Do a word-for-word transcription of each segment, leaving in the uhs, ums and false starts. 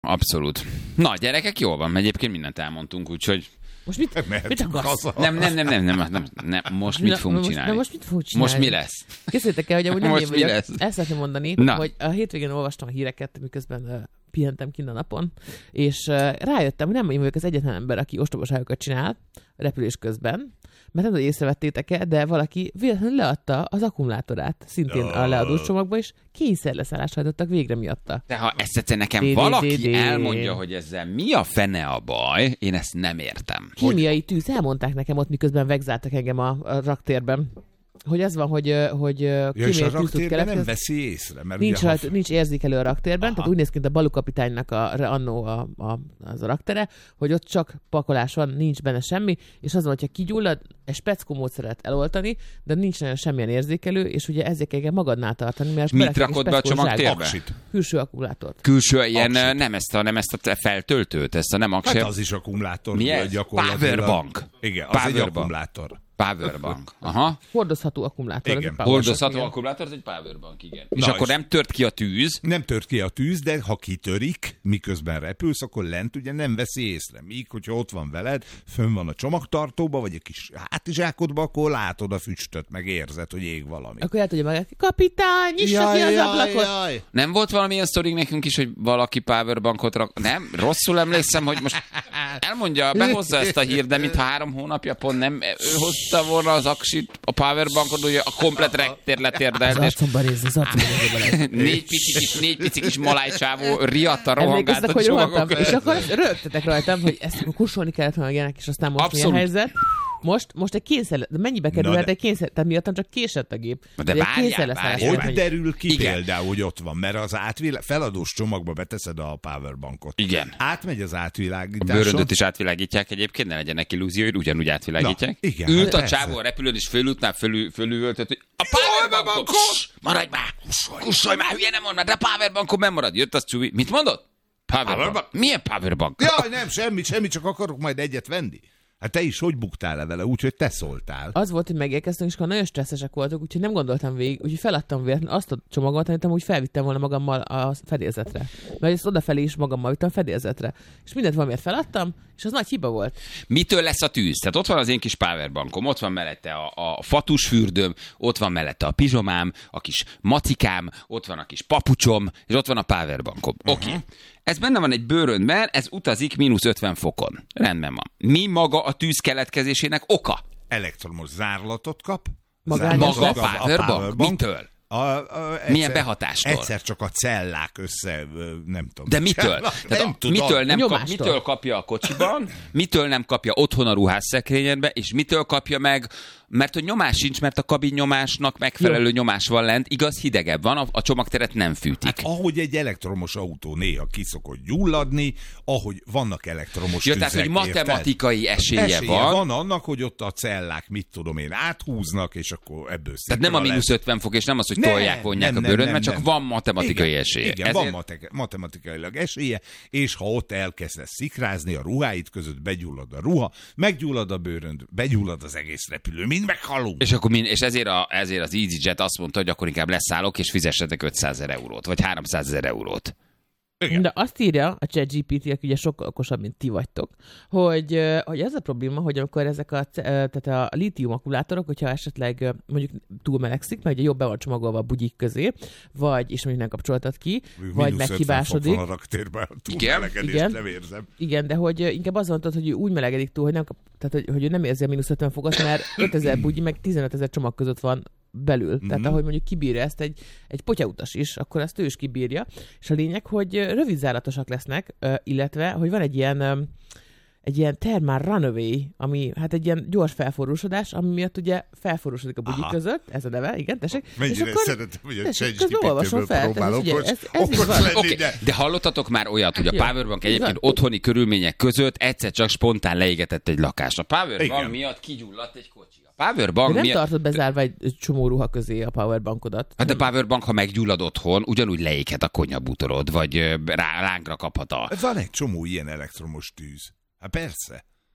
Abszolút. Na, gyerekek, jól van, egyébként mindent elmondtunk, úgyhogy... Most mit, mit akarsz? Nem, nem, nem, nem, nem, nem, nem. Most mit na, fogunk most, csinálni? Na most mit fogunk csinálni? Most mi lesz? Készültek el, hogy amúgy nem most én vagyok. Lesz? Ezt szeretném mondani, na. hogy a hétvégén olvastam a híreket, miközben uh, pihentem kint a napon, és uh, rájöttem, hogy nem én vagyok az egyetlen ember, aki ostobaságokat csinál repülés közben, mert nem tudom, hogy észrevettétek-e, de valaki véletlenül leadta az akkumulátorát, szintén a leadós csomagba, és kényszer leszállást hajtottak végre miatta. De ha ezt egyszer nekem valaki elmondja, hogy ezzel mi a fene a baj, én ezt nem értem. Kémiai tűz, elmondták nekem ott, miközben vegzáltak engem a, a raktérben. Hogy az van, hogy, hogy ja, kémiai tűz tud keletkezni. Nem veszi észre. Mert nincs, rajt, ha... nincs érzékelő a raktérben, Aha. tehát úgy néz ki, mint a balukapitánynak a, annó a, a, az a raktere, hogy ott csak pakolás van, nincs benne semmi, és az van, hogyha kigyullad, egy speckó módszeret eloltani, de nincs nagyon semmilyen érzékelő, és ugye ezért kell magadnál tartani. Mert mit rakod be a csomagtérbe? Külső akkumulátort. Külső, ilyen aksit. nem ezt a, nem ezt a feltöltőt, ezt a nem aksit. Hát az is akkumulátor. Mi ez? Powerbank. Igen, az egy akkumulátor. Powerbank. Aha. Hordozható akkumulátor. Igen. Hordozható igen. akkumulátor, ez egy powerbank, igen. Na és akkor és nem tört ki a tűz? Nem tört ki a tűz, de ha kitörik, miközben repülsz, akkor lent ugye nem veszi észre. Míg, hogyha ott van veled, fönn van a csomagtartóba, vagy egy kis hátizsákodba, akkor látod a füstöt, meg érzed, hogy ég valami. Akkor el tudja magát, kapitány, nyissa ki az ablakot. Jaj. Nem volt valamilyen sztoring nekünk is, hogy valaki powerbankot rak... Nem? Rosszul emlékszem, hogy most elmondja, behozza ezt a hírt, de mintha három hónapja pont nem hozta volna az aksit, a powerbankot, ugye a komplet rektér letérdelt. Az arcomba rész, az arcomba rész. Négy pici kis, négy pici kis malájcsávó riadta rohangált a csomagok. És akkor rögtetek rajtam, hogy ezt akkor kursolni kellett volna ilyenek, és aztán most Abszolút. milyen helyzet. Most, most egy kényszer, de mennyibe kerülhet egy kényszer, tehát miattam csak késett a gép. De várjál, várjál. Hogy derül ki Igen. például, hogy ott van, mert az átvilág, feladós csomagba beteszed a powerbankot. Igen. Átmegy az átvilágításon. A bőröndöt is átvilágítják egyébként, ne legyenek illúzióid, ugyanúgy átvilágítják. Na, igen, Ült hát a csávó a repülőn, és fölültnál fölül, fölülöltött, hogy a powerbankot, maradj már, kussolj már, hülye nem mond már, de a powerbankon nem marad. Jött az Csubi. Mit mondott? Powerbank. Milyen powerbank? Jaj, nem, semmi, semmi, csak akarok majd egyet venni. Hát te is hogy buktál le vele, úgyhogy te szóltál. Az volt, hogy megérkeztünk, és akkor nagyon stresszesek voltak, úgyhogy nem gondoltam végig, úgyhogy feladtam véletlenül azt a csomagot, amit úgy felvittem volna magammal a fedélzetre. Mert ezt odafelé is magammal vittem a fedélzetre. És mindent valamiért feladtam, és az nagy hiba volt. Mitől lesz a tűz? Tehát ott van az én kis powerbankom, ott van mellette a, a fatusfürdőm, ott van mellette a pizsomám, a kis macikám, ott van a kis papucsom, és ott van a powerbankom. Uh-huh. Oké. Okay. Ez benne van egy bőröndben, ez utazik mínusz ötven fokon. Rendben van. Mi maga a tűz keletkezésének oka? Elektromos zárlatot kap. Magányos maga a powerbank? A powerbank. Mitől? A, a, egyszer, Milyen behatástól? Egyszer csak a cellák össze, nem tudom. De mitől? Tehát nem a, mitől, nem kap, mitől kapja a kocsiban, mitől nem kapja otthon a ruhásszekrényedbe, és mitől kapja meg, mert hogy nyomás sincs, mert a kabin nyomásnak megfelelő Jó. nyomás van lent, igaz, hidegebb van, a, a csomagteret nem fűtik. Hát ahogy egy elektromos autó néha ki szokott gyulladni, ahogy vannak elektromos ja, tüzek. Tehát, hogy matematikai esélye, esélye van. van annak, hogy ott a cellák, mit tudom én, áthúznak, és akkor ebből Tehát nem a mínusz ötven fok, és nem az, hogy nem, tolják, vonják nem, a bőrön, mert csak nem. van matematikai igen, esélye. Igen, Ezért... van mate- matematikailag esélye, és ha ott elkezdesz szikrázni, a ruháid között begyullad a ruha, meggyullad a bőrönd, begyullad az egész repülő, mind meghalunk. És, akkor mind, és ezért, a, ezért az EasyJet azt mondta, hogy akkor inkább leszállok, és fizessetek ötszázezer eurót, vagy háromszázezer eurót. Igen. De azt írja a ChatGPT, aki ugye sokkal okosabb, mint ti vagytok, hogy, hogy ez a probléma, hogy amikor ezek a, tehát a lítium akkumulátorok, hogyha esetleg mondjuk túl melegszik, mert ugye jobb be van csomagolva a bugyik közé, vagy, és mondjuk nem kapcsoltad ki, Minus vagy meghibásodik. Van a raktérben, túl igen, melegedést igen, nem érzem. Igen, de hogy inkább az mondtad, hogy úgy melegedik túl, hogy nem kap, tehát hogy, hogy nem érzi a mínusz ötven fokot, mert ötezer bugyi, meg tizenötezer csomag között van belül. Mm-hmm. Tehát ahogy mondjuk kibírja ezt egy, egy potyautas is, akkor ezt ő is kibírja. És a lényeg, hogy rövidzárlatosak lesznek, illetve, hogy van egy ilyen egy ilyen thermal runaway, ami hát egy ilyen gyors felforrósodás, ami miatt ugye felforrósodik a bugyi között, ez a neve, igen, tessék. Mennyire akkor, szeretem, hogy a ChatGPT-ből próbálok, hogy ez, ez okos lenni, okay. de... De hallottatok már olyat, hogy a ja, powerbank egyébként van. Otthoni körülmények között egyszer csak spontán leégetett egy lakást. A powerbank igen. miatt kigyulladt egy kocsi. Powerbank de nem miatt... tartod bezárva egy csomó ruha közé a powerbankodat. Hát a powerbank, ha meggyullad otthon, ugyanúgy leéghet a konyhabútorod, vagy rá, lángra kaphat a... Van egy csomó ilyen elektromos tűz. Hát persze.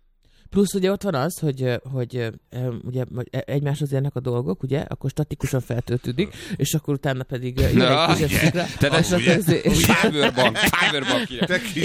Plusz ugye ott van az, hogy, hogy ugye egymáshoz érnek a dolgok, ugye, akkor statikusan feltöltődik, és akkor utána pedig jön egy kis Tehát ez Powerbank, Powerbank.